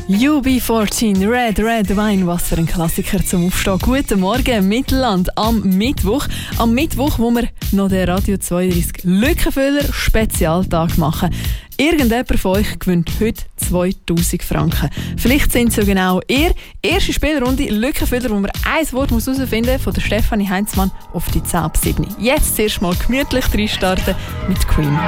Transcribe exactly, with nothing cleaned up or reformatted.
U B vierzehn, Red, Red Wine, was für ein Klassiker zum Aufstehen. Guten Morgen, Mittelland, am Mittwoch. Am Mittwoch, wo wir noch den Radio zweiunddreißig Lückenfüller Spezialtag machen. Irgendjemand von euch gewinnt heute zweitausend Franken. Vielleicht sind es so genau ihr. Erste Spielrunde Lückenfüller, wo man ein Wort herausfinden muss, von der Stefanie Heinzmann auf die zehn ab sieben. Jetzt zuerst mal gemütlich reinstarten mit Queen.